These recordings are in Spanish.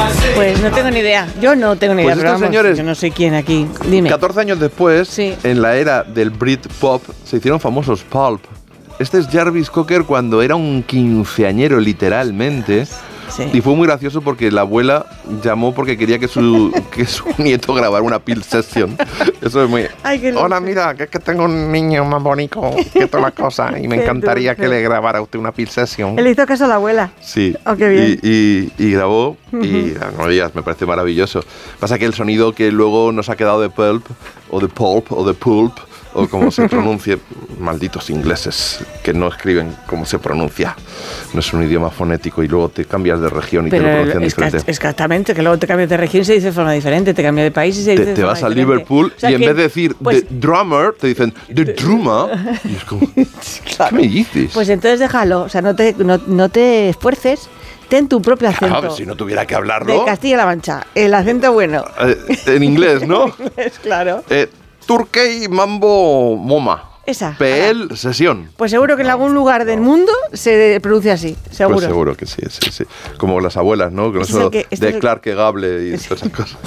Pues no tengo ni idea. Yo no tengo ni idea. Pues Pero estos vamos, señores, yo no sé quién aquí. Dime. 14 años después, Sí. en la era del Britpop, se hicieron famosos Pulp. Este es Jarvis Cocker cuando era un quinceañero, literalmente. Sí. Y fue muy gracioso porque la abuela llamó porque quería que su nieto grabara una Peel Session. Eso es muy... Ay, qué Hola, lujo. mira, que es que tengo un niño más bonito que todas las cosas y me Qué encantaría dulce. que le grabara a usted una Peel Session. Él le hizo caso a la abuela. Sí. Oh, qué bien. Y grabó y no digas, me parece maravilloso. Pasa que el sonido que luego nos ha quedado de Pulp o de Pulp o de Pulp o como se pronuncie, malditos ingleses que no escriben cómo se pronuncia. No es un idioma fonético y luego te cambias de región y te lo pronuncian diferente. Exactamente, que luego te cambias de región y se dice de forma diferente, te cambias de país y se dice de Te forma vas a diferente. Liverpool O sea y en que, vez de decir pues, the drummer, te dicen the drummer. Y es como, claro. ¿qué me dices? Pues entonces déjalo, o sea, no te esfuerces, ten tu propio acento. Claro, si no tuviera que De hablarlo Castilla-La Mancha, el acento bueno. en inglés, ¿no? Es claro. Turkey Mambo Moma. Esa. PL Sesión. Pues seguro que en algún lugar del mundo se pronuncia así, seguro. Pues seguro que sí, sí, sí. Como las abuelas, ¿no? Que no Este es solo el que- este de es el- Clark Gable y todas esas cosas.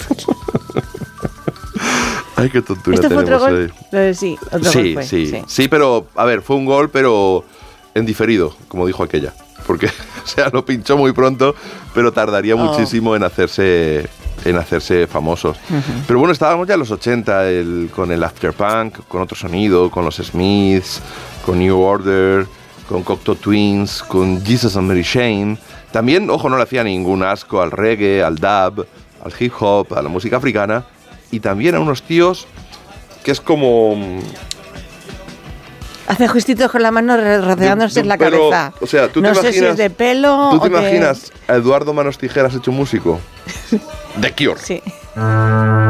Ay, qué tontura ¿Esto fue tenemos otro ahí. gol? Sí, otro Sí, gol fue. sí, pero, a ver, fue un gol, pero en diferido, como dijo aquella. Porque, o sea, lo pinchó muy pronto, pero tardaría muchísimo en hacerse famosos. Pero bueno, estábamos ya en los 80, con el Afterpunk, con otro sonido, con los Smiths, con New Order, con Cocteau Twins, con Jesus and Mary Chain. También, ojo, no le hacía ningún asco al reggae, al dub, al hip hop, a la música africana. Y también a unos tíos que es como... Hace justitos con la mano rodeándose en la pero, cabeza. o sea, ¿tú no te sé imaginas, si es de pelo ¿tú te o de... imaginas a Eduardo Manos Tijeras hecho músico? The Cure. Sí.